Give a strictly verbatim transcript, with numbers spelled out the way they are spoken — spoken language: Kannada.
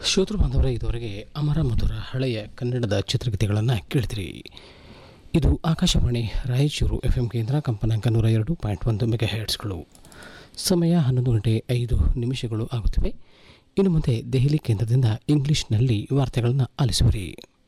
ಶ್ರೋತೃ ಬಾಂಧವರೇ, ಇದುವರೆಗೆ ಅಮರ ಮಧುರ ಹಳೆಯ ಕನ್ನಡದ ಚಿತ್ರಗೀತೆಗಳನ್ನು ಕೇಳಿದಿರಿ. ಇದು ಆಕಾಶವಾಣಿ ರಾಯಚೂರು ಎಫ್ ಎಂ ಕೇಂದ್ರ, ಕಂಪನಾಂಕ ನೂರ ಎರಡು ಪಾಯಿಂಟ್ ಒಂದು ಮೆಗಾ ಹೆರ್ಟ್ಸ್ಗಳು. ಸಮಯ ಹನ್ನೊಂದು ಗಂಟೆ ಐದು ನಿಮಿಷಗಳು ಆಗುತ್ತವೆ. ಇನ್ನು ಮುಂದೆ ದೆಹಲಿ ಕೇಂದ್ರದಿಂದ ಇಂಗ್ಲಿಷ್ನಲ್ಲಿ ವಾರ್ತೆಗಳನ್ನು ಆಲಿಸುವಿರಿ.